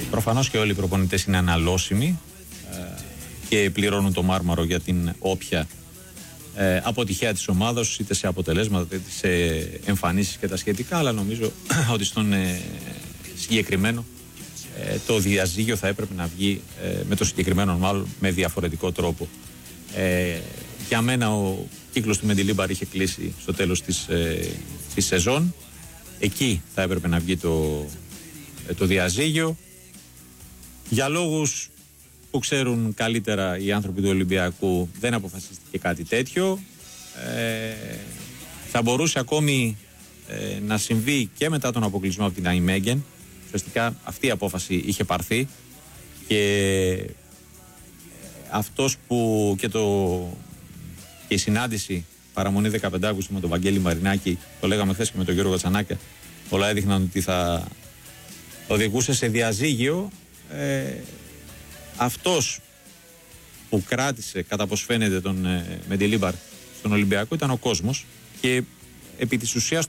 Προφανώς και όλοι οι προπονητές είναι αναλώσιμοι και πληρώνουν το μάρμαρο για την όποια αποτυχία της ομάδας, είτε σε αποτελέσματα είτε σε εμφανίσεις και τα σχετικά, αλλά νομίζω ότι στον συγκεκριμένο το διαζύγιο θα έπρεπε να βγει με το συγκεκριμένο μάλλον με διαφορετικό τρόπο. Για μένα ο κύκλος του Μεντιλίμπαρ είχε κλείσει στο τέλος της σεζόν. Εκεί θα έπρεπε να βγει το διαζύγιο. Για λόγους που ξέρουν καλύτερα οι άνθρωποι του Ολυμπιακού δεν αποφασίστηκε κάτι τέτοιο. Θα μπορούσε ακόμη να συμβεί και μετά τον αποκλεισμό από την Αϊμέγεν. Ουσιαστικά αυτή η απόφαση είχε πάρθει και αυτός που και η συνάντηση παραμονή 15 Αυγούστου με τον Βαγγέλη Μαρινάκη, το λέγαμε χθες και με τον Γιώργο Τσανάκα, όλα έδειχναν ότι θα οδηγούσε σε διαζύγιο. Αυτός που κράτησε κατά πως φαίνεται τον Μεντιλίμπαρ στον Ολυμπιακό ήταν ο κόσμος και επί της ουσίας